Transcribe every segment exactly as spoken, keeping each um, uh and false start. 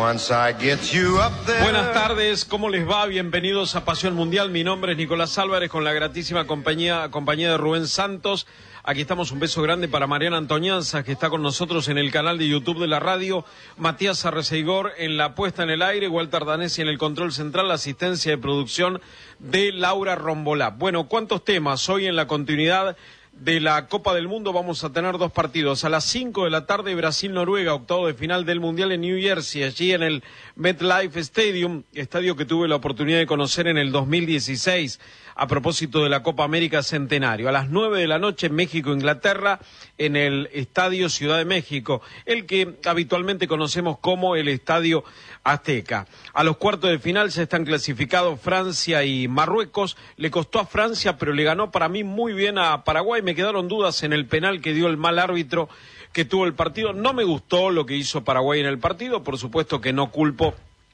Buenas tardes, ¿cómo les va? Bienvenidos a Pasión Mundial. Mi nombre es Nicolás Álvarez, con la gratísima compañía, compañía de Rubén Santos. Aquí estamos, un beso grande para Mariana Antoñanza, que está con nosotros en el canal de YouTube de la radio, Matías Arreceigor en la puesta en el aire, Walter Danesi en el control central, la asistencia de producción de Laura Rombolá. Bueno, ¿cuántos temas? Hoy en la continuidad de la Copa del Mundo vamos a tener dos partidos. A las cinco de la tarde, Brasil-Noruega, octavo de final del Mundial en New Jersey, allí en el MetLife Stadium, estadio que tuve la oportunidad de conocer en el dos mil dieciséis, a propósito de la Copa América Centenario. A las nueve de la noche, México-Inglaterra, en el Estadio Ciudad de México, el que habitualmente conocemos como el Estadio Azteca. A los cuartos de final se están clasificados Francia y Marruecos. Le costó a Francia, pero le ganó para mí muy bien a Paraguay. Me quedaron dudas en el penal que dio el mal árbitro que tuvo el partido. No me gustó lo que hizo Paraguay en el partido. Por supuesto que no culpo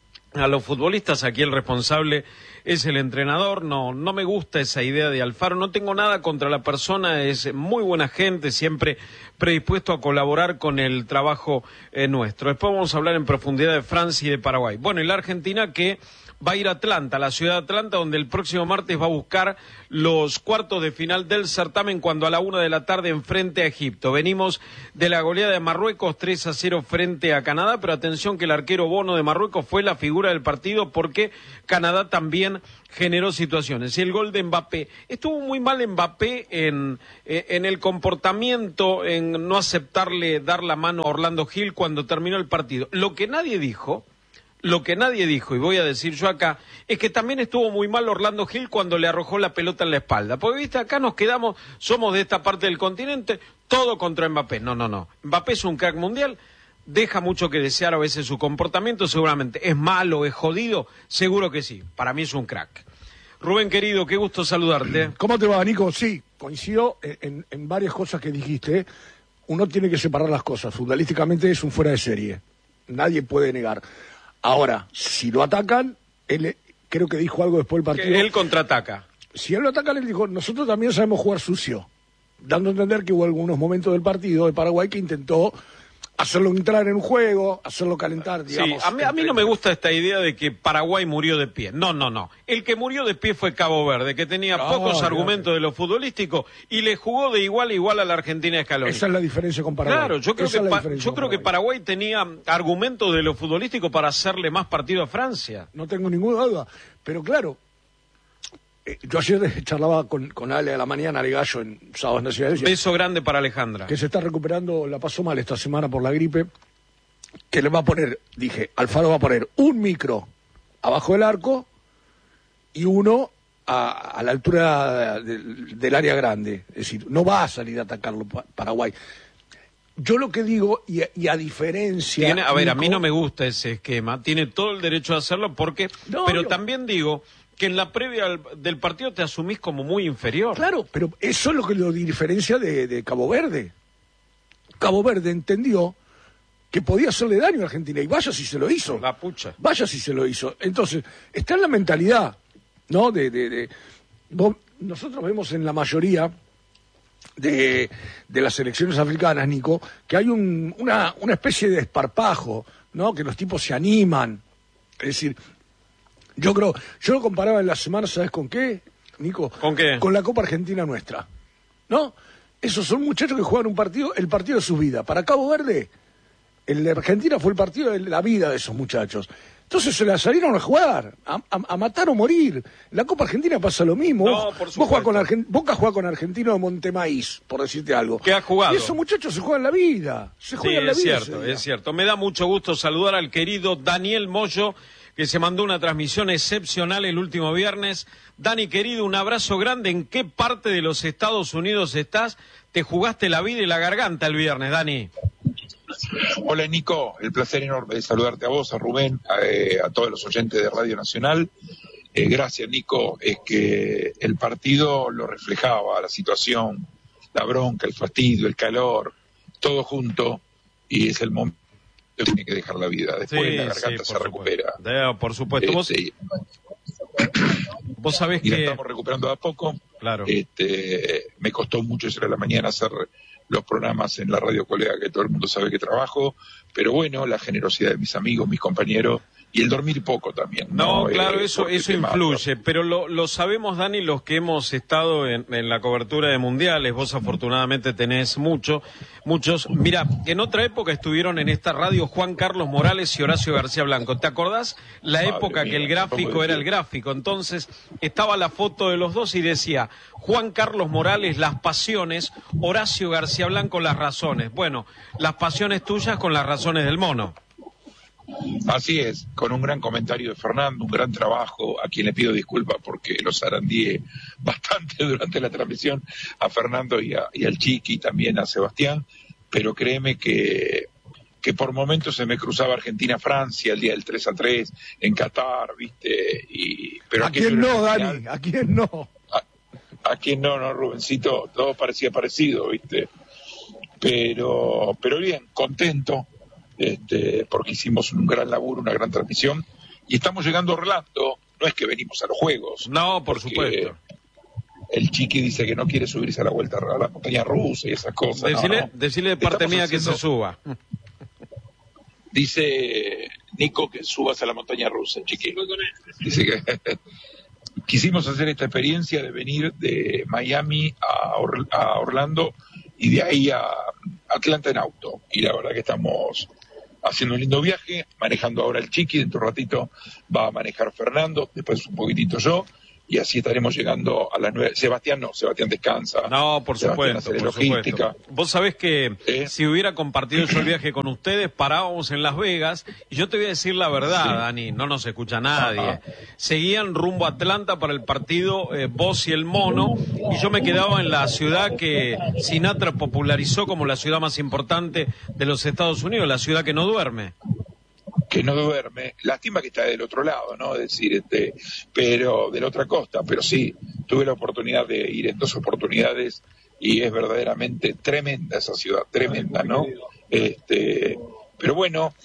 a los futbolistas, aquí el responsable es el entrenador. No, no me gusta esa idea de Alfaro. No tengo nada contra la persona, es muy buena gente, siempre predispuesto a colaborar con el trabajo eh, nuestro. Después vamos a hablar en profundidad de Francia y de Paraguay. Bueno, y la Argentina que va a ir a Atlanta, la ciudad de Atlanta, donde el próximo martes va a buscar los cuartos de final del certamen, cuando a la una de la tarde enfrente a Egipto. Venimos de la goleada de Marruecos, tres a cero frente a Canadá, pero atención que el arquero Bono de Marruecos fue la figura del partido, porque Canadá también generó situaciones. Y el gol de Mbappé, estuvo muy mal Mbappé en, en el comportamiento, en no aceptarle dar la mano a Orlando Gil cuando terminó el partido. Lo que nadie dijo... Lo que nadie dijo, y voy a decir yo acá, es que también estuvo muy mal Orlando Gil cuando le arrojó la pelota en la espalda. Porque, viste, acá nos quedamos, somos de esta parte del continente, todo contra Mbappé. No, no, no. Mbappé es un crack mundial, deja mucho que desear a veces su comportamiento, seguramente. ¿Es malo, es jodido? Seguro que sí. Para mí es un crack. Rubén, querido, qué gusto saludarte. ¿Cómo te va, Nico? Sí, coincido en, en, en varias cosas que dijiste. Uno tiene que separar las cosas. Futbolísticamente es un fuera de serie. Nadie puede negar. Ahora, si lo atacan, él creo que dijo algo después del partido. Que él contraataca. Si él lo ataca, él dijo, nosotros también sabemos jugar sucio. Dando a entender que hubo algunos momentos del partido de Paraguay que intentó hacerlo entrar en un juego, hacerlo calentar, digamos. Sí, a mí, a mí no me gusta esta idea de que Paraguay murió de pie. No, no, no. El que murió de pie fue Cabo Verde, que tenía no, pocos no, argumentos no. de lo futbolístico y le jugó de igual a igual a la Argentina de Scaloni. Esa es la diferencia con Paraguay. Claro, yo creo, que, pa yo creo que Paraguay tenía argumentos de lo futbolístico para hacerle más partido a Francia. No tengo ninguna duda, pero claro, eh, yo ayer charlaba con, con Ale a la mañana, Ale Gallo, en Sábados Nacionales. Beso grande para Alejandra. Que se está recuperando, la pasó mal esta semana por la gripe, que le va a poner, dije, Alfaro va a poner un micro abajo del arco y uno a, a la altura de, del área grande. Es decir, no va a salir a atacarlo Paraguay. Yo lo que digo, y a, y a diferencia... Tiene, a ver, Nico, a mí no me gusta ese esquema, tiene todo el derecho a hacerlo, porque no, pero yo... también digo que en la previa del partido te asumís como muy inferior. Claro, pero eso es lo que lo diferencia de, de Cabo Verde. Cabo Verde entendió que podía hacerle daño a Argentina, y vaya si se lo hizo. La pucha. Vaya si se lo hizo. Entonces, está en la mentalidad, ¿no? De, de, de... Vos, nosotros vemos en la mayoría de, de las selecciones africanas, Nico, que hay un, una, una especie de desparpajo, ¿no? Que los tipos se animan. Es decir, yo creo, yo lo comparaba en la semana, ¿sabes con qué, Nico? ¿Con qué? Con la Copa Argentina nuestra, ¿no? Esos son muchachos que juegan un partido, el partido de su vida. Para Cabo Verde, el de Argentina fue el partido de la vida de esos muchachos. Entonces se la salieron a jugar, a, a, a matar o morir. En la Copa Argentina pasa lo mismo. No, vos, por supuesto. Vos jugás con Argent... Boca juega con Argentino de Montemaíz, por decirte algo. ¿Qué ha jugado? Y esos muchachos se juegan la vida. Se juegan sí, la es vida. Cierto, es cierto. Me da mucho gusto saludar al querido Daniel Moyo, que se mandó una transmisión excepcional el último viernes. Dani, querido, un abrazo grande. ¿En qué parte de los Estados Unidos estás? Te jugaste la vida y la garganta el viernes, Dani. Hola, Nico. El placer enorme de saludarte a vos, a Rubén, a, eh, a todos los oyentes de Radio Nacional. Eh, gracias, Nico. Es que el partido lo reflejaba, la situación, la bronca, el fastidio, el calor, todo junto, y es el momento que tiene que dejar la vida. Después sí, la garganta sí, se recupera. De, por supuesto. Eh, ¿Vos, sí. vos sabés y que... la estamos recuperando de a poco. Claro. Este, me costó mucho ayer a la mañana hacer los programas en la radio colega que todo el mundo sabe que trabajo, pero bueno, la generosidad de mis amigos, mis compañeros, y el dormir poco también. No, no claro, eh, eso eso influye, mata. Pero lo, lo sabemos, Dani, los que hemos estado en, en la cobertura de mundiales, vos afortunadamente tenés mucho, muchos. Mira, en otra época estuvieron en esta radio Juan Carlos Morales y Horacio García Blanco. ¿Te acordás? La Madre época mía, que el gráfico era el gráfico. Entonces, estaba la foto de los dos y decía, Juan Carlos Morales, las pasiones, Horacio García Blanco, las razones. Bueno, las pasiones tuyas con las razones del mono. Así es, con un gran comentario de Fernando, un gran trabajo, a quien le pido disculpas porque los zarandié bastante durante la transmisión, a Fernando y, a, y al Chiqui, también a Sebastián, pero créeme que, que por momentos se me cruzaba Argentina-Francia el día del tres a tres, en Qatar, ¿viste? Y, pero ¿A quién no, Dani? ¿A quién no? A, a quién no, no, Rubencito, todo parecía parecido, ¿viste? Pero, pero bien, contento. Este, porque hicimos un gran laburo, una gran transmisión, y estamos llegando a Orlando, no es que venimos a los juegos. No, por supuesto. El Chiqui dice que no quiere subirse a la vuelta a la montaña rusa y esas cosas. Decile, no, no. decile de parte Estamos mía haciendo... que se suba. Dice Nico que subas a la montaña rusa, Chiqui. Dice que quisimos hacer esta experiencia de venir de Miami a, Or- a Orlando y de ahí a Atlanta en auto. Y la verdad que estamos haciendo un lindo viaje, manejando ahora el Chiqui, dentro de un ratito va a manejar Fernando, después un poquitito yo, y así estaremos llegando a las nueve. Sebastián no, Sebastián descansa. No, por Sebastián supuesto, hace por logística. supuesto. Vos sabés que ¿Eh? si hubiera compartido yo el viaje con ustedes, parábamos en Las Vegas, y yo te voy a decir la verdad, sí. Dani, no nos escucha nadie. Ajá. Seguían rumbo a Atlanta para el partido eh, vos y el Mono, y yo me quedaba en la ciudad que Sinatra popularizó como la ciudad más importante de los Estados Unidos, la ciudad que no duerme. Que no duerme, lástima que está del otro lado, ¿no? Es decir, este, pero de la otra costa, pero sí, tuve la oportunidad de ir en dos oportunidades y es verdaderamente tremenda esa ciudad, tremenda, ¿no? Este, pero bueno,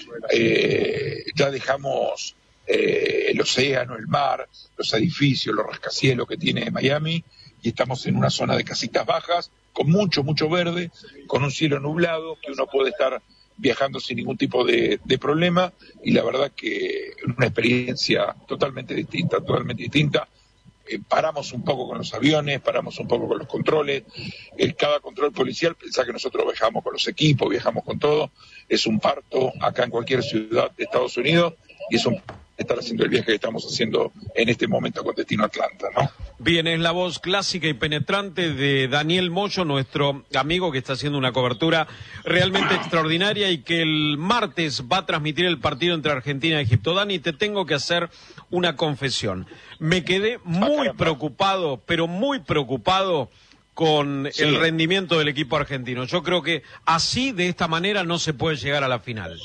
eh, ya dejamos eh, el océano, el mar, los edificios, los rascacielos que tiene Miami y estamos en una zona de casitas bajas, con mucho, mucho verde, con un cielo nublado, que uno puede estar viajando sin ningún tipo de, de problema, y la verdad que una experiencia totalmente distinta, totalmente distinta. Eh, paramos un poco con los aviones, paramos un poco con los controles, eh, cada control policial, pensá que nosotros viajamos con los equipos, viajamos con todo, es un parto acá en cualquier ciudad de Estados Unidos, y es un estar haciendo el viaje que estamos haciendo en este momento con destino Atlanta, ¿no? Bien, es la voz clásica y penetrante de Daniel Moyo, nuestro amigo que está haciendo una cobertura realmente extraordinaria y que el martes va a transmitir el partido entre Argentina y Egipto. Dani, te tengo que hacer una confesión. Me quedé muy preocupado, pero muy preocupado con sí. el rendimiento del equipo argentino. Yo creo que así, de esta manera, no se puede llegar a la final.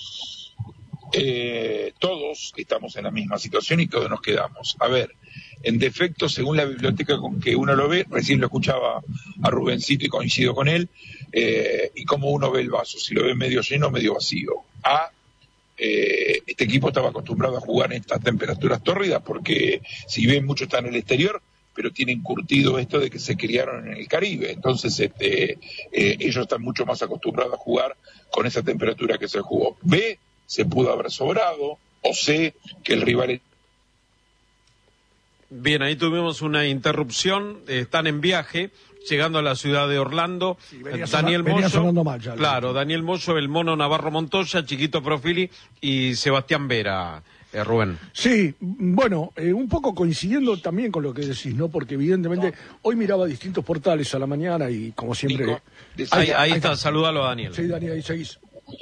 Eh, todos estamos en la misma situación y todos nos quedamos. A ver, en defecto, según la biblioteca con que uno lo ve, recién lo escuchaba a Rubencito y coincido con él, eh, y cómo uno ve el vaso, si lo ve medio lleno o medio vacío. A, eh, este equipo estaba acostumbrado a jugar en estas temperaturas tórridas porque si bien muchos están en el exterior, pero tienen curtido esto de que se criaron en el Caribe, entonces este, eh, ellos están mucho más acostumbrados a jugar con esa temperatura que se jugó. B, se pudo haber sobrado, o sé que el rival... Bien, ahí tuvimos una interrupción, están en viaje, llegando a la ciudad de Orlando. Sí, venía Daniel sonando, Moyo, venía mal ya, claro, ¿no? Daniel Moyo, el Mono Navarro Montoya, Chiquito Profili y Sebastián Vera, eh, Rubén. Sí, bueno, eh, un poco coincidiendo también con lo que decís, ¿no? Porque evidentemente no. hoy miraba distintos portales a la mañana y como siempre... Nico, ahí, ahí, ahí está, está, salúdalo a Daniel. Sí, Daniel, ahí seguís.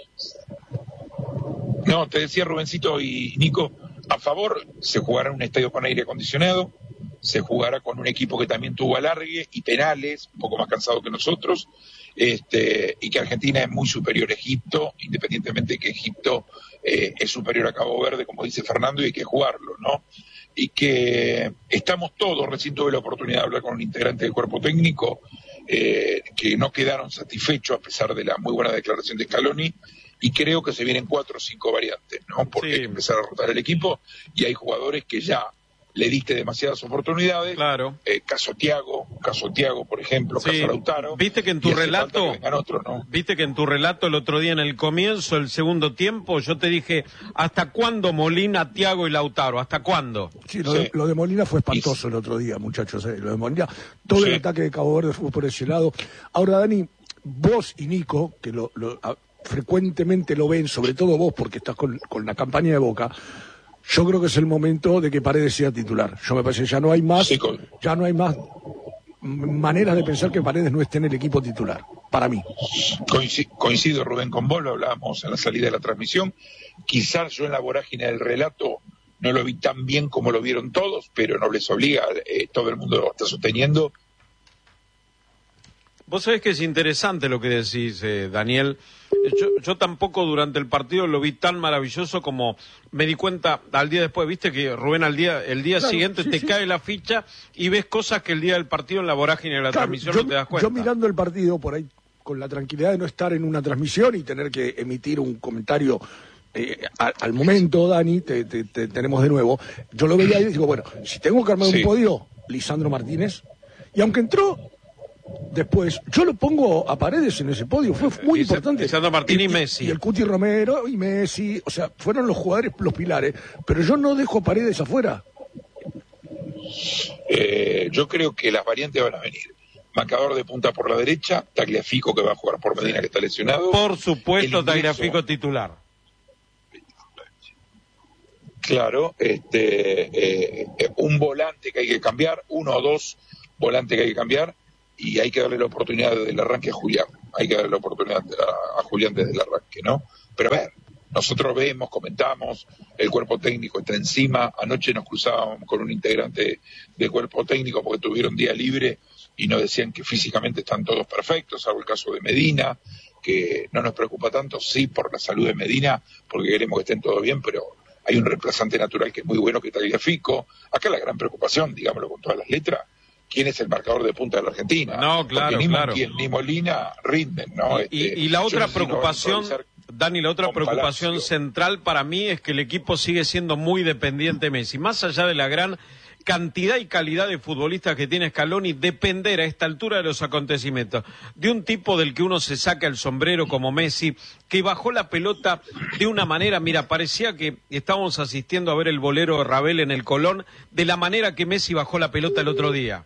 No, te decía Rubencito y Nico, a favor se jugará en un estadio con aire acondicionado, se jugará con un equipo que también tuvo alargue y penales, un poco más cansado que nosotros, este, y que Argentina es muy superior a Egipto, independientemente de que Egipto eh, es superior a Cabo Verde, como dice Fernando, y hay que jugarlo, ¿no? Y que estamos todos, recién tuve la oportunidad de hablar con un integrante del cuerpo técnico, eh, que no quedaron satisfechos a pesar de la muy buena declaración de Scaloni, y creo que se vienen cuatro o cinco variantes, ¿no? Porque sí. hay que empezar a rotar el equipo y hay jugadores que ya le diste demasiadas oportunidades. Claro. Eh, caso Thiago, caso Thiago, por ejemplo, Sí. caso Lautaro. Viste que en tu y hace relato, falta que vengan otros, ¿no? viste que en tu relato el otro día en el comienzo, el segundo tiempo, yo te dije, ¿hasta cuándo Molina, Thiago y Lautaro? ¿Hasta cuándo? Sí, lo, Sí. De, lo de Molina fue espantoso el otro día, muchachos. Eh. Lo de Molina, todo Sí. el ataque de Cabo Verde fue por ese lado. Ahora, Dani, vos y Nico, que lo, lo, a, frecuentemente lo ven, sobre todo vos, porque estás con, con la campaña de Boca, yo creo que es el momento de que Paredes sea titular. Yo me parece que ya no hay más, Sí, con... ya no hay más maneras de pensar que Paredes no esté en el equipo titular, para mí. Coincido, coincido, Rubén, con vos, lo hablábamos en la salida de la transmisión. Quizás yo en la vorágine del relato no lo vi tan bien como lo vieron todos, pero no les obliga, eh, todo el mundo lo está sosteniendo. Vos sabés que es interesante lo que decís, eh, Daniel. Yo, yo tampoco durante el partido lo vi tan maravilloso como me di cuenta al día después. Viste que, Rubén, al día el día Claro, siguiente sí, te sí. cae la ficha y ves cosas que el día del partido en la vorágine de la Claro, transmisión yo, no te das cuenta. yo mirando el partido por ahí, con la tranquilidad de no estar en una transmisión y tener que emitir un comentario eh, a, al momento, Dani, te, te, te tenemos de nuevo. Yo lo veía y digo, bueno, si tengo que armar Sí. un podio, Lisandro Martínez, y aunque entró después, yo lo pongo a Paredes en ese podio, fue muy Dice- importante. Lisandro Martínez y Messi. Y el Cuti Romero y Messi, o sea, fueron los jugadores, los pilares, pero yo no dejo a Paredes afuera. Eh, yo creo que las variantes van a venir. Marcador de punta por la derecha, Tagliafico que va a jugar por Medina que está lesionado. Por supuesto, El ingreso- Tagliafico titular. Claro, este, eh, un volante que hay que cambiar, uno o dos volantes que hay que cambiar, y hay que darle la oportunidad del arranque a Julián. Hay que darle la oportunidad a, a Julián desde el arranque, ¿no? Pero a ver, nosotros vemos, comentamos, el cuerpo técnico está encima. Anoche nos cruzábamos con un integrante del cuerpo técnico porque tuvieron día libre y nos decían que físicamente están todos perfectos, salvo el caso de Medina, que no nos preocupa tanto, sí, por la salud de Medina, porque queremos que estén todos bien, pero hay un reemplazante natural que es muy bueno, que es Tagliafico. Acá la gran preocupación, digámoslo con todas las letras, ¿quién es el marcador de punta de la Argentina? No, claro, Porque ni claro. Montiel ni Molina rinden, ¿no? Y, Este, y la yo otra no sé si no van a preocupación, improvisar Dani, la otra con preocupación Palacio. central para mí es que el equipo sigue siendo muy dependiente de Messi. Más allá de la gran cantidad y calidad de futbolistas que tiene Scaloni, depender a esta altura de los acontecimientos de un tipo del que uno se saca el sombrero como Messi, que bajó la pelota de una manera, mira, parecía que estábamos asistiendo a ver el bolero de Ravel en el Colón, de la manera que Messi bajó la pelota el otro día.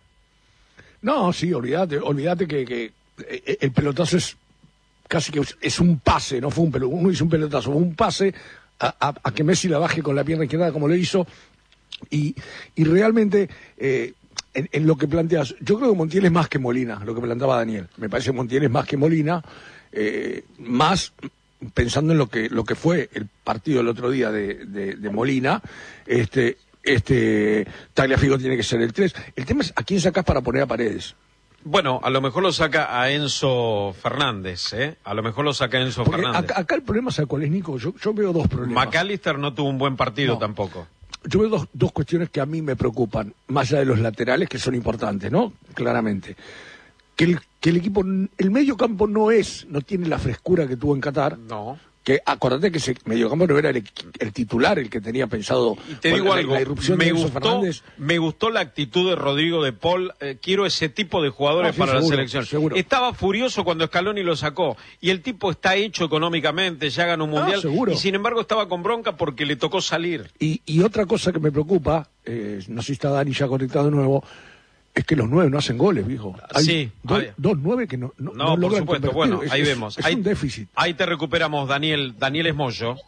No, sí, olvídate, olvídate que, que eh, el pelotazo es casi que es un pase, no fue un pelotazo, uno hizo un pelotazo, fue un pase a, a, a que Messi la baje con la pierna izquierda como lo hizo, y, y realmente eh, en, en lo que planteas, yo creo que Montiel es más que Molina, lo que planteaba Daniel, me parece que Montiel es más que Molina, eh, más pensando en lo que lo que fue el partido el otro día de, de, de Molina, este este Tagliafico tiene que ser el tres. El tema es a quién sacás para poner a Paredes. Bueno, a lo mejor lo saca a Enzo Fernández, ¿eh? A lo mejor lo saca a Enzo Porque Fernández. acá, acá el problema, ¿sabes cuál es, Nico? Yo, yo veo dos problemas. McAllister no tuvo un buen partido No. tampoco. Yo veo dos, dos cuestiones que a mí me preocupan, más allá de los laterales, que son importantes, ¿no? Claramente. Que el, que el equipo, el medio campo no es, no tiene la frescura que tuvo en Qatar. No. Que acordate que ese mediocampo no era el, el titular el que tenía pensado. Y te con digo la, algo, la irrupción me de Enzo gustó, Fernández. me gustó la actitud de Rodrigo de Paul. Eh, quiero ese tipo de jugadores Ah, sí, para seguro, la selección. seguro. Estaba furioso cuando Scaloni lo sacó y el tipo está hecho económicamente, ya ganó un Ah, mundial seguro. y sin embargo estaba con bronca porque le tocó salir. Y, y otra cosa que me preocupa, eh, no sé si está Dani ya conectado de nuevo, es que los nueve no hacen goles, viejo. Hay Sí, do- hay- dos nueve que no, no, No, no por logran supuesto, convertir. bueno, Es- ahí es- vemos. Es ahí, un déficit. Ahí te recuperamos, Daniel, Daniel Esmoyo.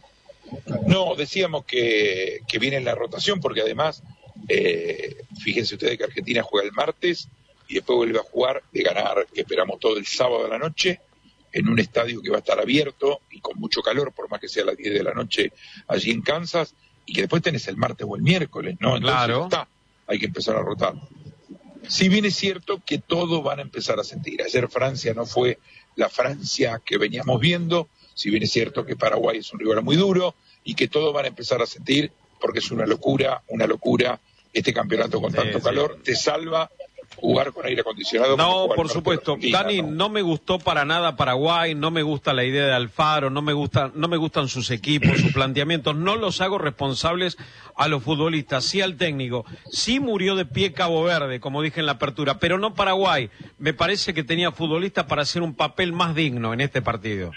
No, decíamos que, que viene la rotación, porque además, eh, fíjense ustedes que Argentina juega el martes y después vuelve a jugar de ganar, que esperamos todo el sábado a la noche, en un estadio que va a estar abierto y con mucho calor, por más que sea a las diez de la noche allí en Kansas, y que después tenés el martes o el miércoles, ¿no? Entonces Claro. está, hay que empezar a rotar. Si bien es cierto que todos van a empezar a sentir. Ayer Francia no fue la Francia que veníamos viendo, si bien es cierto que Paraguay es un rival muy duro y que todos van a empezar a sentir, porque es una locura, una locura, este campeonato con Sí, tanto sí. calor, te salva jugar con aire acondicionado. No, por supuesto. Dani, ¿no? no me gustó para nada Paraguay, no me gusta la idea de Alfaro, no me gusta, no me gustan sus equipos, sus planteamientos, no los hago responsables a los futbolistas, sí al técnico. Sí murió de pie Cabo Verde, como dije en la apertura, pero no Paraguay. Me parece que tenía futbolistas para hacer un papel más digno en este partido.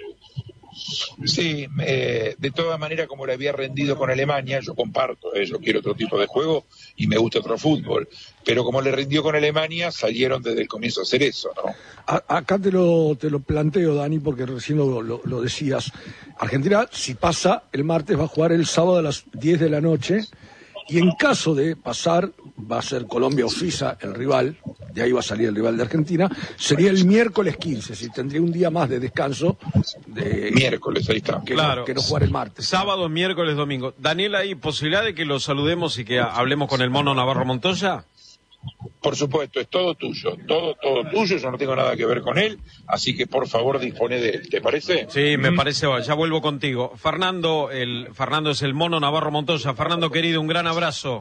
Sí, eh, de todas maneras, como le había rendido con Alemania, yo comparto, eh, yo quiero otro tipo de juego y me gusta otro fútbol, pero como le rindió con Alemania, salieron desde el comienzo a hacer eso, ¿no? A, acá te lo, te lo planteo, Dani, porque recién lo, lo, lo decías. Argentina, si pasa, el martes va a jugar el sábado a las diez de la noche, y en caso de pasar, va a ser Colombia o Suiza el rival, de ahí va a salir el rival de Argentina, sería el miércoles quince, si tendría un día más de descanso. De, miércoles, ahí está. Que, claro. no, que no jugar el martes. Sábado, miércoles, domingo. Daniel, ¿hay posibilidad de que lo saludemos y que hablemos con el mono Navarro Montoya? Por supuesto, es todo tuyo, todo, todo tuyo, yo no tengo nada que ver con él, así que por favor dispone de él, ¿te parece? Sí, me parece, ya vuelvo contigo. Fernando, el Fernando es el mono Navarro Montoya. Fernando, querido, un gran abrazo.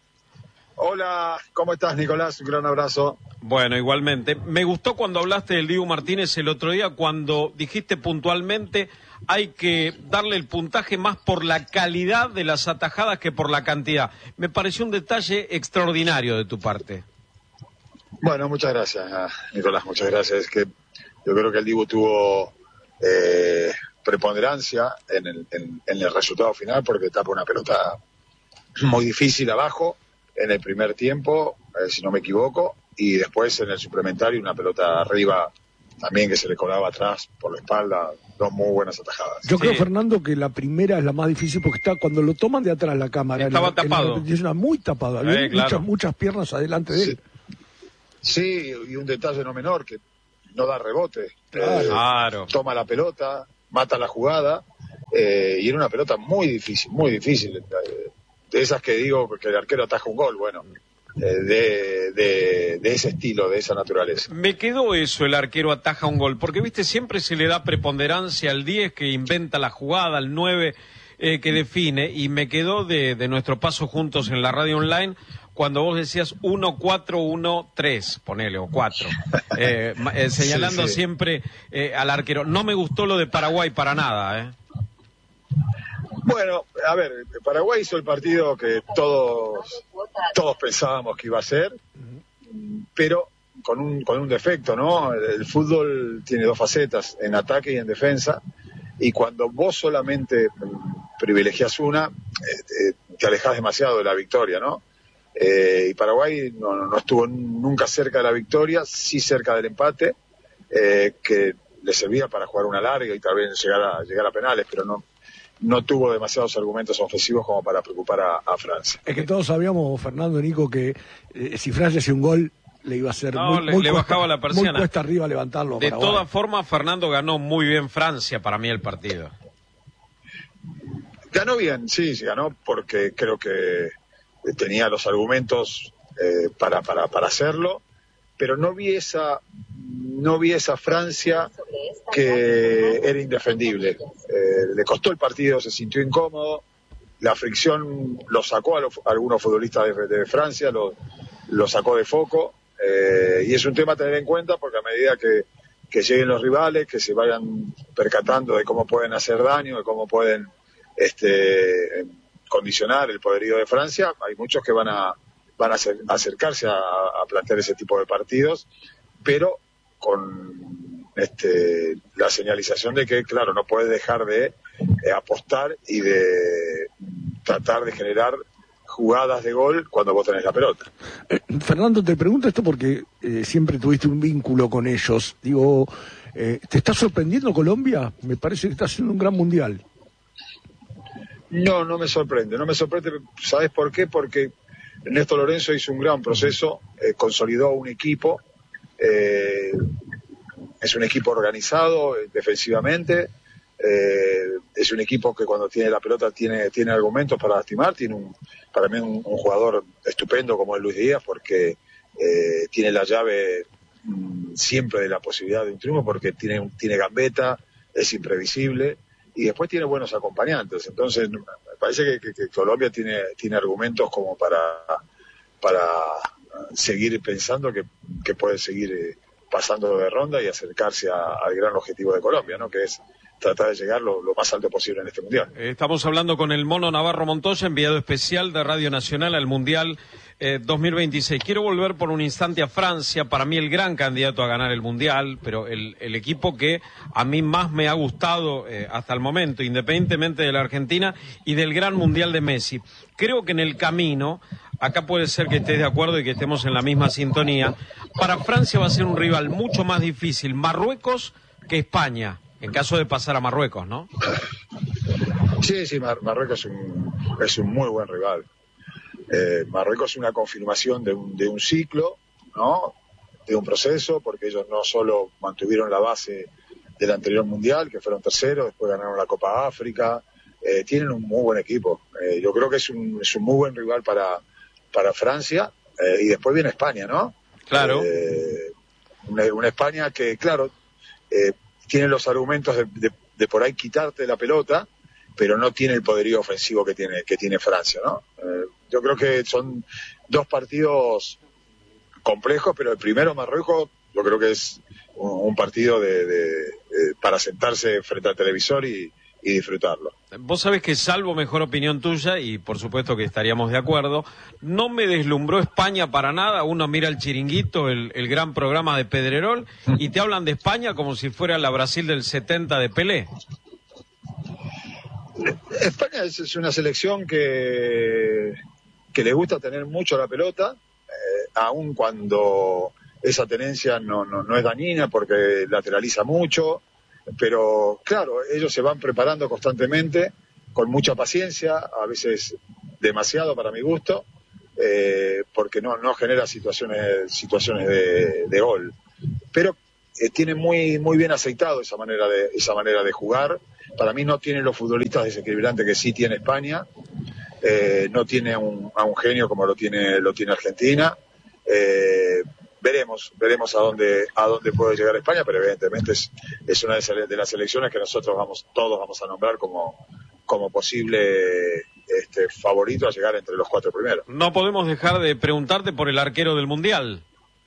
Hola, ¿cómo estás, Nicolás? Un gran abrazo. Bueno, igualmente. Me gustó cuando hablaste del Dibu Martínez el otro día, cuando dijiste puntualmente hay que darle el puntaje más por la calidad de las atajadas que por la cantidad. Me pareció un detalle extraordinario de tu parte. Bueno, muchas gracias, Nicolás, muchas gracias. Es que yo creo que el Dibu tuvo eh, preponderancia en el, en, en el resultado final porque tapa una pelota muy difícil abajo en el primer tiempo, eh, si no me equivoco, y después en el suplementario una pelota arriba también que se le colaba atrás por la espalda, dos muy buenas atajadas. Yo sí. creo, Fernando, que la primera es la más difícil porque está cuando lo toman de atrás la cámara. Estaba la, tapado. Es una muy tapada, eh, claro. muchas, muchas piernas adelante de él. Sí, sí, y un detalle no menor, que no da rebote. Claro. Eh, claro. Toma la pelota, mata la jugada, eh, y era una pelota muy difícil, muy difícil. Eh, de esas que digo que el arquero ataja un gol, bueno, eh, de, de, de ese estilo, de esa naturaleza. Me quedó eso, el arquero ataja un gol, porque viste, siempre se le da preponderancia al diez que inventa la jugada, al nueve eh, que define, y me quedó de, de nuestro paso juntos en la radio online, cuando vos decías uno cuatro uno tres, ponele, o cuatro, eh, eh, señalando sí, sí. siempre eh, al arquero. No me gustó lo de Paraguay para nada, ¿eh? Bueno, a ver, Paraguay hizo el partido que todos todos pensábamos que iba a ser, pero con un con un defecto, ¿no? El, el fútbol tiene dos facetas, en ataque y en defensa, y cuando vos solamente privilegias una, eh, te alejas demasiado de la victoria, ¿no? Eh, y Paraguay no, no estuvo nunca cerca de la victoria, sí cerca del empate, eh, que le servía para jugar una larga y tal vez llegar a, llegar a penales, pero no no tuvo demasiados argumentos ofensivos como para preocupar a, a Francia. Es que todos sabíamos, Fernando, Nico, que eh, si Francia hacía un gol, le iba a ser no, muy, le, muy le cuesta, bajaba la persiana. Muy cuesta arriba levantarlo. De Paraguay. todas formas, Fernando ganó muy bien Francia, para mí, el partido. Ganó bien, sí, sí ganó porque creo que tenía los argumentos eh, para, para, para hacerlo, pero no vi esa no vi esa Francia que era indefendible. Eh, le costó el partido, se sintió incómodo, la fricción lo sacó a, los, a algunos futbolistas de, de Francia, lo, lo sacó de foco, eh, y es un tema a tener en cuenta porque a medida que, que lleguen los rivales, que se vayan percatando de cómo pueden hacer daño, de cómo pueden este, condicionar el poderío de Francia, hay muchos que van a van a acer- acercarse a, a plantear ese tipo de partidos, pero con este, la señalización de que, claro, no puedes dejar de eh, apostar y de tratar de generar jugadas de gol cuando vos tenés la pelota. Eh, Fernando, te pregunto esto porque eh, siempre tuviste un vínculo con ellos. Digo, eh, ¿te está sorprendiendo Colombia? Me parece que está haciendo un gran mundial. No, no me sorprende, no me sorprende, ¿sabes por qué? Porque Ernesto Lorenzo hizo un gran proceso, eh, consolidó un equipo, eh, es un equipo organizado eh, defensivamente, eh, es un equipo que cuando tiene la pelota tiene tiene argumentos para lastimar, tiene un, para mí un, un jugador estupendo como es Luis Díaz, porque eh, tiene la llave mmm, siempre de la posibilidad de un triunfo, porque tiene, tiene gambeta, es imprevisible, y después tiene buenos acompañantes. Entonces me parece que, que, que Colombia tiene tiene argumentos como para para seguir pensando que, que puede seguir eh, pasando de ronda y acercarse a, al gran objetivo de Colombia, ¿no? Que es tratar de llegar lo, lo más alto posible en este Mundial. Estamos hablando con el Mono Navarro Montoya, enviado especial de Radio Nacional al Mundial eh, dos mil veintiséis. Quiero volver por un instante a Francia, para mí el gran candidato a ganar el Mundial, pero el, el equipo que a mí más me ha gustado eh, hasta el momento, independientemente de la Argentina y del gran Mundial de Messi. Creo que en el camino, acá puede ser que estés de acuerdo y que estemos en la misma sintonía, para Francia va a ser un rival mucho más difícil Marruecos que España, en caso de pasar a Marruecos, ¿no? Sí, sí, Mar Marruecos es un, es un muy buen rival. Eh, Marruecos es una confirmación de un, de un ciclo, ¿no? De un proceso, porque ellos no solo mantuvieron la base del anterior Mundial, que fueron terceros, después ganaron la Copa África, eh, tienen un muy buen equipo. Eh, yo creo que es un, es un muy buen rival para, para Francia, eh, y después viene España, ¿no? Claro. Eh, una, una España que, claro, eh, tiene los argumentos de, de, de por ahí quitarte la pelota, pero no tiene el poderío ofensivo que tiene que tiene Francia, ¿no? Eh, yo creo que son dos partidos complejos, pero el primero, Marruecos, yo creo que es un, un partido de, de, de, para sentarse frente al televisor y, y disfrutarlo. Vos sabés que, salvo mejor opinión tuya, y por supuesto que estaríamos de acuerdo, no me deslumbró España para nada. Uno mira el Chiringuito, el, el gran programa de Pedrerol, y te hablan de España como si fuera la Brasil del setenta de Pelé. España es, es una selección que, que le gusta tener mucho la pelota, eh, aun cuando esa tenencia no, no, no es dañina porque lateraliza mucho. Pero claro, ellos se van preparando constantemente, con mucha paciencia, a veces demasiado para mi gusto, eh, porque no, no genera situaciones, situaciones de, de gol. Pero eh, tiene muy, muy bien aceitado esa manera de, esa manera de jugar. Para mí no tiene los futbolistas desequilibrantes que sí tiene España, eh, no tiene un, a un genio como lo tiene, lo tiene Argentina. Eh, Veremos, veremos a dónde a dónde puede llegar España, pero evidentemente es, es una de las selecciones que nosotros vamos todos vamos a nombrar como, como posible este, favorito a llegar entre los cuatro primeros. No podemos dejar de preguntarte por el arquero del Mundial.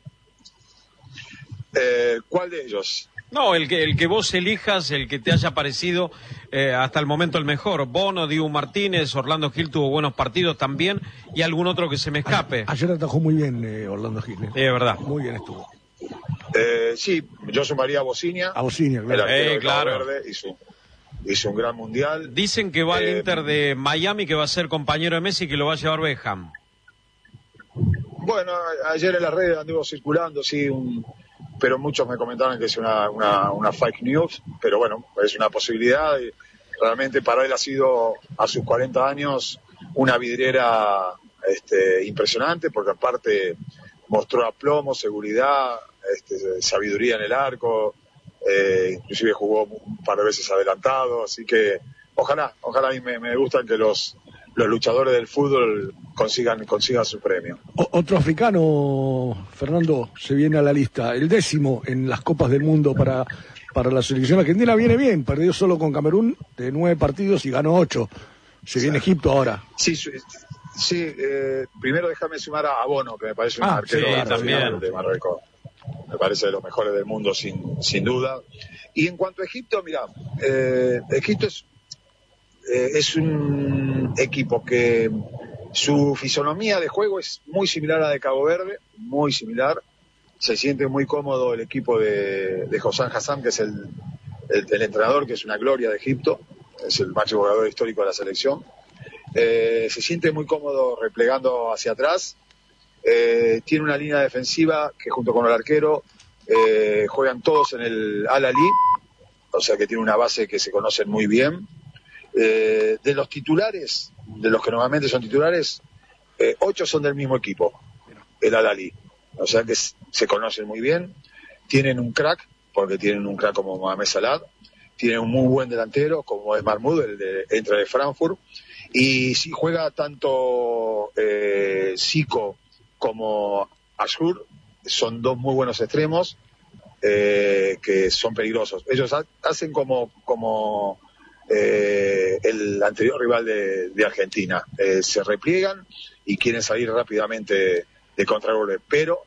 Eh, ¿Cuál de ellos? No, el que el que vos elijas, el que te haya parecido eh, hasta el momento el mejor. Bono, Dibu Martínez, Orlando Gil tuvo buenos partidos también, y algún otro que se me escape. Ayer atajó muy bien eh, Orlando Gil. Sí, es verdad. Muy bien estuvo. Eh, sí, yo sumaría a Bociña. A Bociña, claro. El arquero Eh, de claro. Cabo Verde, hizo, hizo un gran mundial. Dicen que va al Eh, Inter de Miami, que va a ser compañero de Messi, que lo va a llevar Beckham. Bueno, ayer en las redes anduvo circulando, sí, un... pero muchos me comentaron que es una, una, una fake news, pero bueno, es una posibilidad. Y realmente para él ha sido, a sus cuarenta años, una vidriera este, impresionante, porque aparte mostró aplomo, seguridad, este, sabiduría en el arco, eh, inclusive jugó un par de veces adelantado, así que ojalá, ojalá, y me, me gustan que los, los luchadores del fútbol consigan, consigan su premio. O- otro africano, Fernando, se viene a la lista, el décimo en las Copas del Mundo para, para la selección argentina. Viene bien, perdió solo con Camerún de nueve partidos y ganó ocho. Se viene Egipto ahora. Sí, su- sí eh, primero déjame sumar a Bono, que me parece un Ah, arquero sí, extraordinario también. de Marruecos. Me parece de los mejores del mundo, sin, sin duda. Y en cuanto a Egipto, mira, eh, Egipto es, eh, es un equipo que su fisonomía de juego es muy similar a la de Cabo Verde, muy similar. Se siente muy cómodo el equipo de, de Hossam Hassan, que es el, el, el entrenador, que es una gloria de Egipto, es el máximo jugador histórico de la selección. Eh, se siente muy cómodo replegando hacia atrás. Eh, tiene una línea defensiva que, junto con el arquero, eh, juegan todos en el Al-Ahly, o sea que tiene una base que se conocen muy bien. Eh, de los titulares, de los que normalmente son titulares, eh, ocho son del mismo equipo, el Al-Ahly, o sea que s- se conocen muy bien. Tienen un crack, porque tienen un crack como Mohamed Salah, tienen un muy buen delantero como es Mahmoud, el de, entra de Frankfurt, y si juega tanto eh, Zico como Ashur, son dos muy buenos extremos eh, que son peligrosos. Ellos ha- hacen como como eh, el anterior rival de, de Argentina, eh, se repliegan y quieren salir rápidamente de contragolpe, pero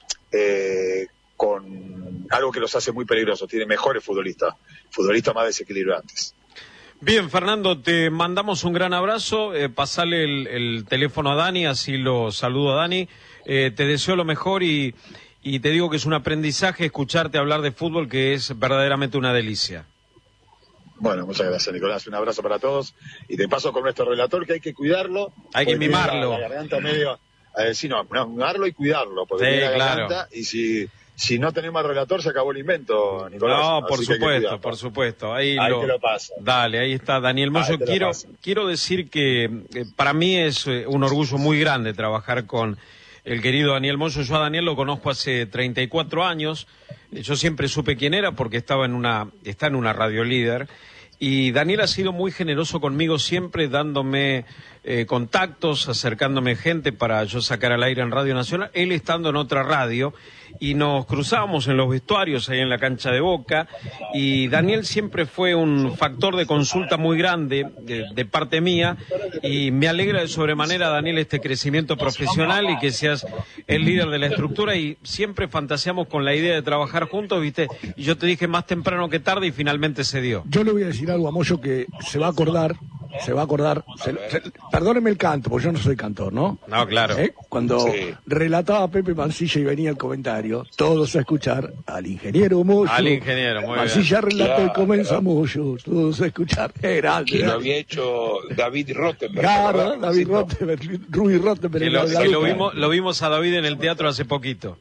eh, con algo que los hace muy peligrosos, tiene mejores futbolistas, futbolistas más desequilibrantes. Bien, Fernando, te mandamos un gran abrazo, eh, pasale el, el teléfono a Dani, así lo saludo a Dani, eh, te deseo lo mejor y, y te digo que es un aprendizaje escucharte hablar de fútbol que es verdaderamente una delicia. Bueno, muchas gracias, Nicolás, un abrazo para todos y te paso con nuestro relator que hay que cuidarlo. Hay que mimarlo. La, la garganta medio, eh, sí, no, no, mimarlo y cuidarlo, porque sí, tiene la claro. garganta y si... Si no tenemos al relator, se acabó el invento, Nicolás. No, por supuesto, por supuesto. Ahí, ahí lo... te lo paso. Dale, ahí está Daniel Mozo. Quiero, quiero decir que eh, para mí es eh, un orgullo muy grande trabajar con el querido Daniel Mozo. Yo a Daniel lo conozco hace treinta y cuatro años. Yo siempre supe quién era porque estaba en una, está en una radio líder. Y Daniel ha sido muy generoso conmigo siempre, dándome eh, contactos, acercándome gente para yo sacar al aire en Radio Nacional, él estando en otra radio, y nos cruzábamos en los vestuarios ahí en la cancha de Boca, y Daniel siempre fue un factor de consulta muy grande de, de parte mía, y me alegra de sobremanera, Daniel, este crecimiento profesional y que seas el líder de la estructura, y siempre fantaseamos con la idea de trabajar juntos, ¿viste? Y yo te dije más temprano que tarde y finalmente se dio. Yo le voy a decir algo a Moyo que se va a acordar, se va a acordar, se, se, perdóneme el canto, porque yo no soy cantor, ¿no? No, claro. ¿Eh? Cuando sí. relataba Pepe Mancilla y venía el comentario, todos a escuchar al ingeniero Moyo. Al ingeniero, muy Mancilla bien. relató claro, y comienza claro. Moyo, todos a escuchar. Era Que lo había hecho David Rottenberg. Claro, David Rottenberg, Rui Rottenberg. Que lo, la, que la, lo vimos, lo vimos a David en el teatro hace poquito.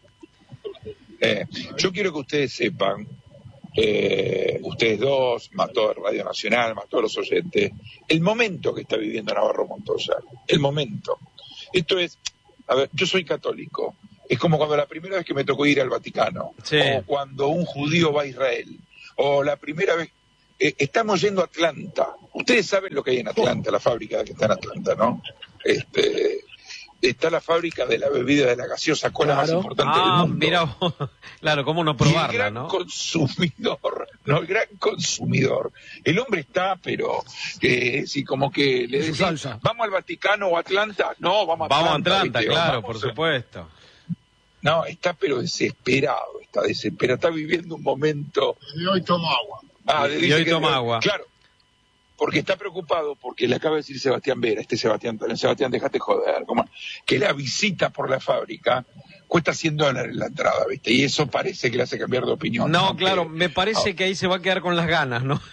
Eh, yo quiero que ustedes sepan, eh, ustedes dos, más todo Radio Nacional, más todos los oyentes, el momento que está viviendo Navarro Montoya, el momento. Esto es, a ver, yo soy católico, es como cuando la primera vez que me tocó ir al Vaticano, sí. o cuando un judío va a Israel, o la primera vez, eh, estamos yendo a Atlanta, ustedes saben lo que hay en Atlanta, la fábrica que está en Atlanta, ¿no? Este... Está la fábrica de la bebida de la gaseosa cola claro. más importante Ah, del mundo. mira vos. Claro, cómo no Y el probarla, gran ¿no? consumidor, no, el gran consumidor. El hombre está, pero, eh, sí, como que le Su decía, salsa. ¿vamos al Vaticano o a Atlanta? No, vamos a Vamos a Atlanta. Atlanta, ¿viste? claro, Vamos por a- supuesto. No, está pero desesperado, está desesperado, está viviendo un momento... Y hoy tomo agua. Ah, Y dice hoy que- toma agua. Claro, porque está preocupado, porque le acaba de decir Sebastián Vera, este Sebastián, Sebastián, déjate joder, como que la visita por la fábrica cuesta cien dólares la entrada, ¿viste? Y eso parece que le hace cambiar de opinión. No, aunque- claro, me parece que ahí se va a quedar con las ganas, ¿no?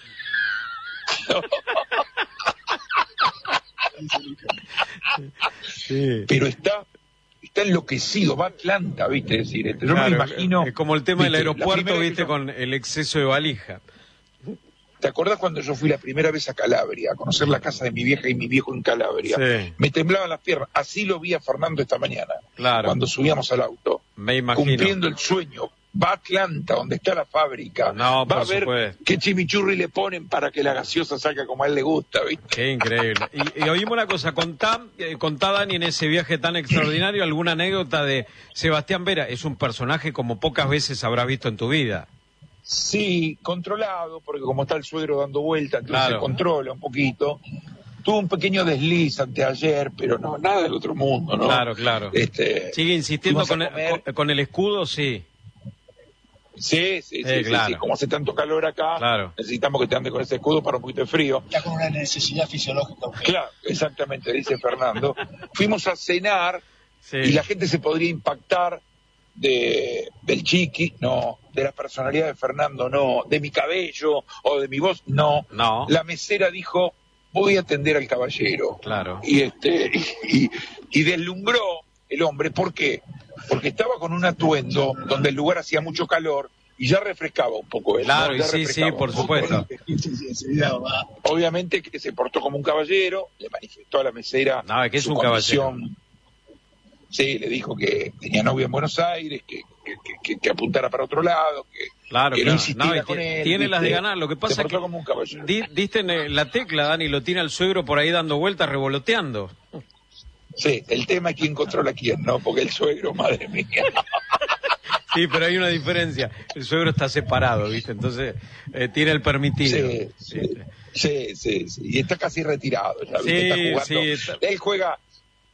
Sí. Pero está, está enloquecido, va a Atlanta, ¿viste? Es decir, este, yo Claro, me imagino... es como el tema del ¿viste? La aeropuerto, primera vez viste, que yo- con el exceso de valija. ¿Te acordás cuando yo fui la primera vez a Calabria, a conocer la casa de mi vieja y mi viejo en Calabria? Sí. Me temblaban las piernas. Así lo vi a Fernando esta mañana, Claro. cuando subíamos al auto. Me imagino. Cumpliendo el sueño. Va a Atlanta, donde está la fábrica. No, va a por ver supuesto. qué chimichurri le ponen para que la gaseosa salga como a él le gusta, ¿viste? Qué increíble. Y, y oímos una cosa, contá, eh, contá, Dani, en ese viaje tan extraordinario, alguna anécdota de Sebastián Vera. Es un personaje como pocas veces habrás visto en tu vida. Sí, controlado, porque como está el suegro dando vuelta, entonces Claro. se controla un poquito. Tuvo un pequeño desliz anteayer, pero no, nada del otro mundo, ¿no? Claro, claro. Este, Sigue insistiendo fuimos a con el, comer. con, con el escudo, sí. Sí, sí, sí, Eh, sí, claro. sí, como hace tanto calor acá, Claro. necesitamos que te ande con ese escudo para un poquito de frío. Está con una necesidad fisiológica. Claro, exactamente, dice Fernando. Fuimos a cenar Sí. y la gente se podría impactar de del Chiqui, no, de la personalidad de Fernando, no, de mi cabello o de mi voz, no. No. La mesera dijo, voy a atender al caballero. Claro. Y este y, y deslumbró el hombre, ¿por qué? Porque estaba con un atuendo donde el lugar hacía mucho calor y ya refrescaba un poco él. Claro, ¿no? y Ya sí, refrescaba sí, por un poco. supuesto. Obviamente que se portó como un caballero, le manifestó a la mesera No, es que es su un condición. Sí, le dijo que tenía novia en Buenos Aires, que, que, que, que apuntara para otro lado, que, Claro, que no claro. insistiera No, y con ti- él. tiene ¿viste? las de ganar. Lo que pasa se es portó que como un caballero. di- diste en eh, la tecla, Dani, lo tiene al suegro por ahí dando vueltas, revoloteando. Sí, el tema es quién controla a quién, ¿no? Porque el suegro, madre mía. Sí, pero hay una diferencia. El suegro está separado, ¿viste? Entonces eh, tiene el permitido. Sí, sí, ¿viste? sí, sí, sí. Y está casi retirado ya, ¿viste? Sí, Está jugando. sí, está- Él juega,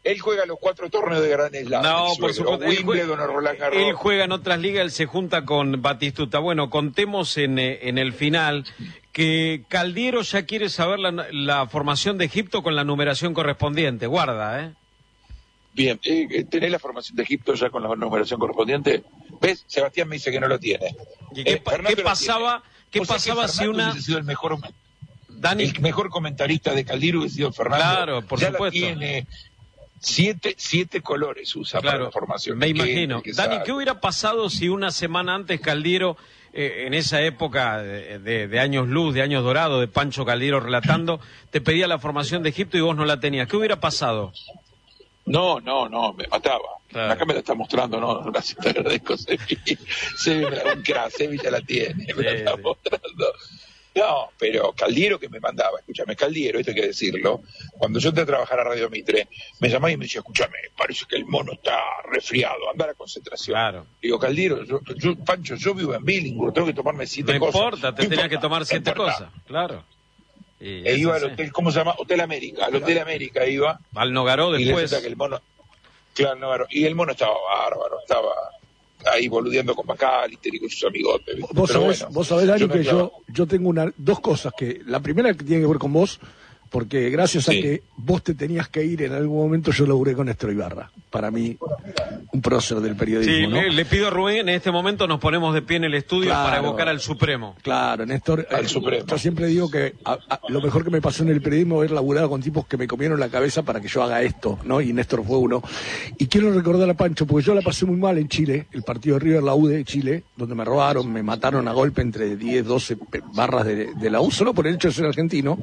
Él juega los cuatro torneos de Gran Slam. No, por supuesto. Él juega, Roland Garros. él juega en otras ligas, él se junta con Batistuta. Bueno, contemos en, en el final que Caldiero ya quiere saber la, la formación de Egipto con la numeración correspondiente. Guarda, ¿eh? Bien, eh, ¿tenés la formación de Egipto ya con la numeración correspondiente? ¿Ves? Sebastián me dice que no lo tiene. ¿Y qué, eh, qué pasaba, qué o sea pasaba que si una... hubiese sido el mejor, Dani... el mejor comentarista de Caldiero hubiese sido Fernando. Claro, por ya supuesto. La tiene... Siete, siete colores usa claro, para la formación. Me imagino. Que Dani, sabe. ¿Qué hubiera pasado si una semana antes Caldiero, eh, en esa época de, de, de años luz, de años dorados, de Pancho Caldiero relatando, te pedía la formación de Egipto y vos no la tenías? ¿Qué hubiera pasado? No, no, no, me mataba. Claro. Acá me la está mostrando, no, gracias, te agradezco, Sevi. Sevi me la un crack, Sevi ya la tiene, me sí, la está sí. mostrando. No, pero Caldiero que me mandaba, escúchame, Caldiero, esto hay que decirlo, cuando yo entré a trabajar a Radio Mitre, me llamaba y me decía, escúchame, parece que el mono está resfriado, anda a la concentración. Claro. Digo, Caldiero, yo, yo, Pancho, yo vivo en Billingham, tengo que tomarme siete no cosas. Importa, te no tenías importa, que tomar siete no cosas, claro. Y e iba al hotel, ¿cómo se llama? Hotel América, al Hotel América iba. Al Nogaró después. Y que el mono, claro, Nogaró, y el mono estaba bárbaro, estaba... ahí boludeando con McAllister y con sus amigotes. Vos sabés, bueno, vos sabés, Dani, yo que yo, yo tengo una, dos cosas. Que la primera que tiene que ver con vos, porque gracias sí. a que vos te tenías que ir en algún momento, yo laburé con Néstor Ibarra. Para mí, un prócer del periodismo, sí, ¿no? le, le pido a Rubén, en este momento nos ponemos de pie en el estudio claro, para evocar al Supremo. Claro, Néstor, al eh, Supremo. Yo siempre digo que a, a, lo mejor que me pasó en el periodismo es haber laburado con tipos que me comieron la cabeza para que yo haga esto, ¿no? Y Néstor fue uno. Y quiero recordar a Pancho, porque yo la pasé muy mal en Chile, el partido de River, la U de Chile, donde me robaron, me mataron a golpe entre diez, doce barras de, de la U, solo por el hecho de ser argentino.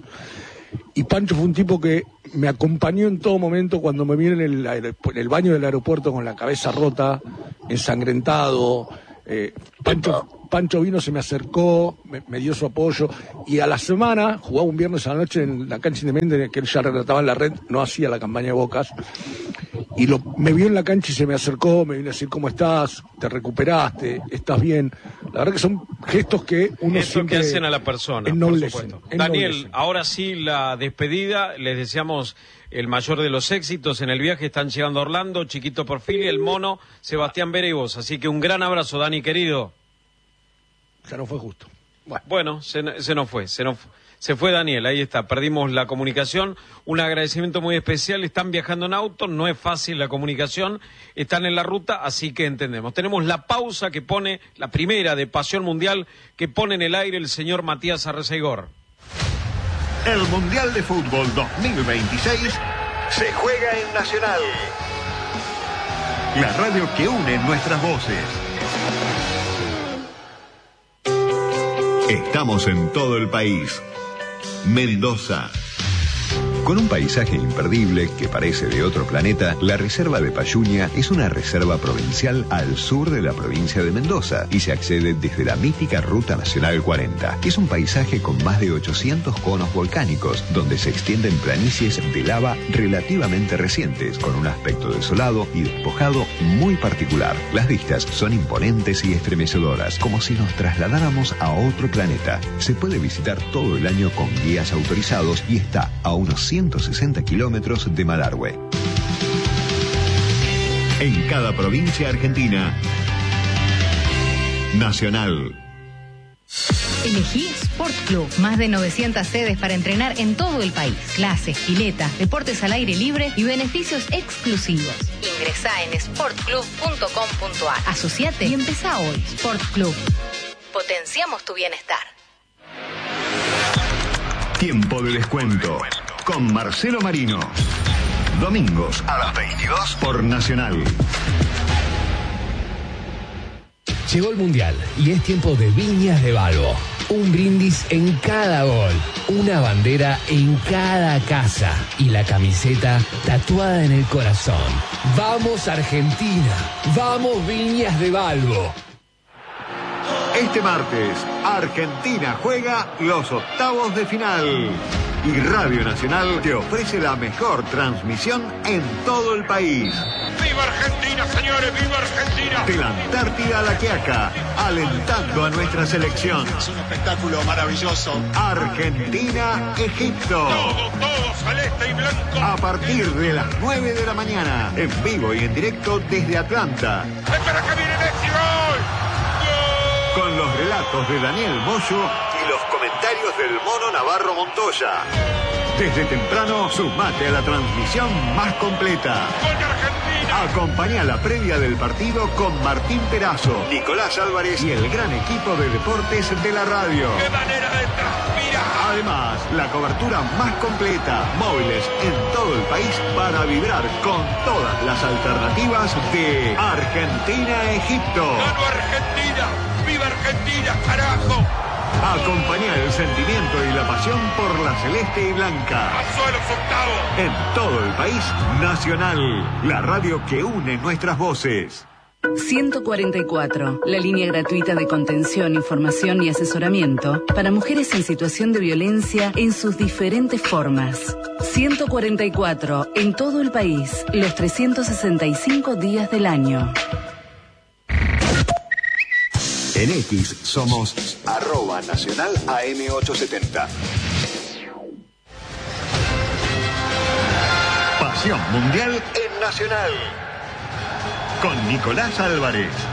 Y Pancho fue un tipo que me acompañó en todo momento cuando me vi en el, en el baño del aeropuerto con la cabeza rota, ensangrentado. Eh, Pancho, Pancho vino, se me acercó, me, me dio su apoyo. Y a la semana, jugaba un viernes a la noche en la cancha independiente, que él ya relataba en la red, no hacía la campaña de Bocas. Y lo, me vio en la cancha y se me acercó, me vino a decir, ¿cómo estás? ¿Te recuperaste? ¿Estás bien? La verdad que son gestos que uno Esto siempre que hacen a la persona, ennoblecen, por supuesto. Daniel, ennoblecen. Ahora sí la despedida, les deseamos el mayor de los éxitos en el viaje, están llegando a Orlando, Chiquito Porfirio, el Mono, Sebastián Vera y vos, así que un gran abrazo, Dani, querido. Ya no fue justo. Bueno, bueno se, se nos fue, se nos fue. Se fue Daniel, ahí está, perdimos la comunicación, un agradecimiento muy especial, están viajando en auto, no es fácil la comunicación, están en la ruta, así que entendemos. Tenemos la pausa que pone, la primera de Pasión Mundial, que pone en el aire el señor Matías Arreceigor. El Mundial de Fútbol dos mil veintiséis se juega en Nacional, la radio que une nuestras voces. Estamos en todo el país. Mendoza. Con un paisaje imperdible que parece de otro planeta, la reserva de Payuña es una reserva provincial al sur de la provincia de Mendoza y se accede desde la mítica Ruta Nacional cuarenta. Es un paisaje con más de ochocientos conos volcánicos, donde se extienden planicies de lava relativamente recientes, con un aspecto desolado y despojado muy particular. Las vistas son imponentes y estremecedoras, como si nos trasladáramos a otro planeta. Se puede visitar todo el año con guías autorizados y está a unos ciento sesenta kilómetros de Malargüe. En cada provincia argentina, Nacional. Elegí Sport Club. Más de novecientas sedes para entrenar en todo el país. Clases, piletas, deportes al aire libre y beneficios exclusivos. Ingresá en sport club punto com punto a r. Asociate y empezá hoy. Sport Club. Potenciamos tu bienestar. Tiempo de descuento con Marcelo Marino. Domingos a las veintidós por Nacional. Llegó el Mundial y es tiempo de Viñas de Balbo. Un brindis en cada gol, una bandera en cada casa y la camiseta tatuada en el corazón. ¡Vamos Argentina! ¡Vamos Viñas de Balbo! Este martes, Argentina juega los octavos de final. Y Radio Nacional te ofrece la mejor transmisión en todo el país. ¡Viva Argentina, señores! ¡Viva Argentina! De la Antártida a la Quiaca, alentando a nuestra selección. Es un espectáculo maravilloso. Argentina-Egipto. Todo, todo celeste y blanco. A partir de las nueve de la mañana, en vivo y en directo desde Atlanta. ¡Espera que viene Messi! ¡Gol! ¡Gol! Con los relatos de Daniel Moyo y los comentarios del Mono Navarro Montoya. Desde temprano, sumate a la transmisión más completa. ¡Gol de Argentina! Acompaña la previa del partido con Martín Perazo, Nicolás Álvarez y el gran equipo de deportes de la radio. ¡Qué manera de transpirar! Además, la cobertura más completa, móviles en todo el país para vibrar con todas las alternativas de Argentina-Egipto. ¡Gano Argentina! ¡Viva Argentina, carajo! Acompaña el sentimiento y la pasión por la celeste y blanca. ¡Pasó a los octavos! En todo el país, Nacional, la radio que une nuestras voces. ciento cuarenta y cuatro, la línea gratuita de contención, información y asesoramiento para mujeres en situación de violencia en sus diferentes formas. ciento cuarenta y cuatro, en todo el país, los trescientos sesenta y cinco días del año. En X somos arroba nacional A M ochocientos setenta. Pasión mundial en Nacional. Con Nicolás Álvarez.